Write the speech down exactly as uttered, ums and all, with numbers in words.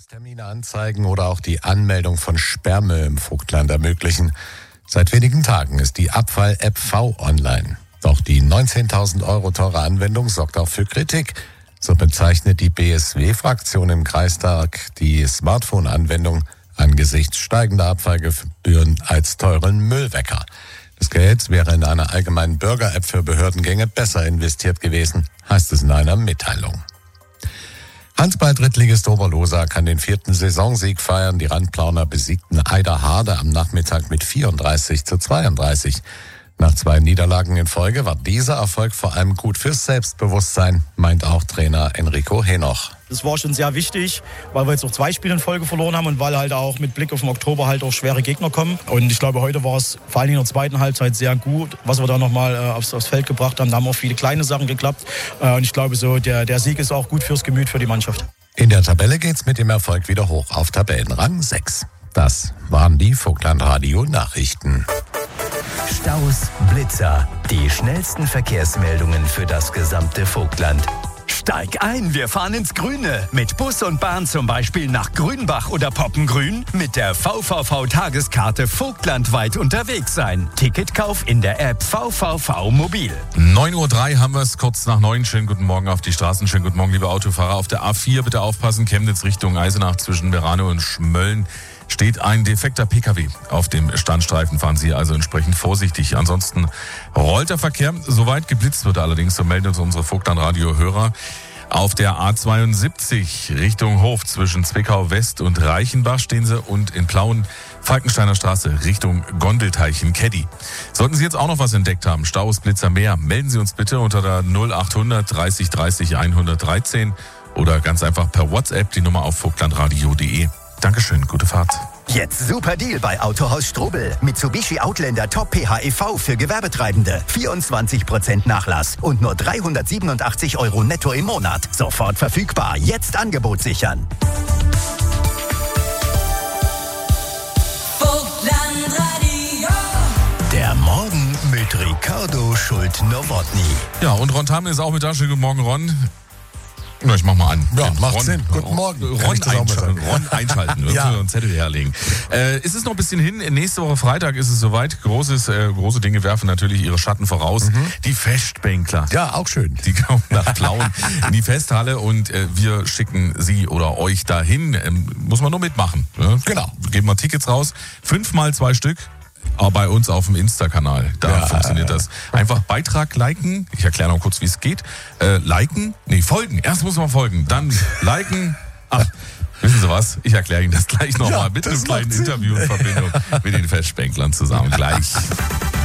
Entbindungstermine anzeigen oder auch die Anmeldung von Sperrmüll im Vogtland ermöglichen. Seit wenigen Tagen ist die Abfall-App V online. Doch die neunzehntausend Euro teure Anwendung sorgt auch für Kritik. So bezeichnet die B S W-Fraktion im Kreistag die Smartphone-Anwendung angesichts steigender Abfallgebühren als teuren Müllwecker. Das Geld wäre in einer allgemeinen Bürger-App für Behördengänge besser investiert gewesen, heißt es in einer Mitteilung. Handball-Drittligist Oberlosa kann den vierten Saisonsieg feiern. Die Randplauner besiegten Eider Harde am Nachmittag mit vierunddreißig zu zweiunddreißig. Nach zwei Niederlagen in Folge war dieser Erfolg vor allem gut fürs Selbstbewusstsein, meint auch Trainer Enrico Henoch. Das war schon sehr wichtig, weil wir jetzt auch zwei Spiele in Folge verloren haben und weil halt auch mit Blick auf den Oktober halt auch schwere Gegner kommen. Und ich glaube, heute war es vor allem in der zweiten Halbzeit sehr gut, was wir da nochmal äh, aufs, aufs Feld gebracht haben. Da haben auch viele kleine Sachen geklappt. Äh, und ich glaube, so der, der Sieg ist auch gut fürs Gemüt für die Mannschaft. In der Tabelle geht's mit dem Erfolg wieder hoch auf Tabellenrang sechs. Das waren die Vogtland-Radio-Nachrichten. Staus, Blitzer, die schnellsten Verkehrsmeldungen für das gesamte Vogtland. Steig ein, wir fahren ins Grüne. Mit Bus und Bahn zum Beispiel nach Grünbach oder Poppengrün. Mit der V V V-Tageskarte vogtlandweit unterwegs sein. Ticketkauf in der App V V V Mobil. neun Uhr drei haben wir es, kurz nach neun. Schönen guten Morgen auf die Straßen. Schönen guten Morgen, liebe Autofahrer. Auf der A vier bitte aufpassen. Chemnitz Richtung Eisenach zwischen Merano und Schmölln steht ein defekter P K W auf dem Standstreifen. Fahren Sie also entsprechend vorsichtig. Ansonsten rollt der Verkehr. Soweit geblitzt wird allerdings, so melden uns unsere Vogtland-Radio-Hörer. Auf der A zweiundsiebzig Richtung Hof zwischen Zwickau West und Reichenbach stehen sie und in Plauen Falkensteiner Straße Richtung Gondelteichen Caddy. Sollten Sie jetzt auch noch was entdeckt haben, Staus, Blitzer, mehr, melden Sie uns bitte unter der null achthundert dreißig dreißig hundertdreizehn oder ganz einfach per WhatsApp die Nummer auf vogtlandradio punkt de. Dankeschön, gute Fahrt. Jetzt super Deal bei Autohaus Strobel. Mitsubishi Outlander Top P H E V für Gewerbetreibende. vierundzwanzig Prozent Nachlass und nur dreihundertsiebenundachtzig Euro netto im Monat. Sofort verfügbar. Jetzt Angebot sichern. Vogtland-Radio. Der Morgen mit Ricardo Schult-Nowotny. Ja, und Ron Tam ist auch mit da. Schönen guten Morgen, Ron. Na, ich mach mal an. Ja, Den macht Ron, Sinn. Guten Morgen. Ron, einschalten. Ron einschalten. Wir Ja. müssen einen Zettel herlegen. Äh, es ist noch ein bisschen hin. Nächste Woche Freitag ist es soweit. Großes, äh, große Dinge werfen natürlich ihre Schatten voraus. Mhm. Die Festbänkler. Ja, auch schön. Die kommen nach Plauen in die Festhalle und äh, wir schicken Sie oder euch dahin. Ähm, muss man nur mitmachen. Ne? Genau. Wir geben mal Tickets raus. Fünfmal zwei Stück. Aber bei uns auf dem Insta-Kanal, da ja, funktioniert das. Einfach Beitrag liken, ich erkläre noch kurz, wie es geht. Äh, liken, nee, folgen, erst muss man folgen, dann liken. Ach, wissen Sie was, ich erkläre Ihnen das gleich nochmal Ja, mit das einem kleinen macht Sinn. Interview in Verbindung mit den Festbänklern zusammen. Gleich.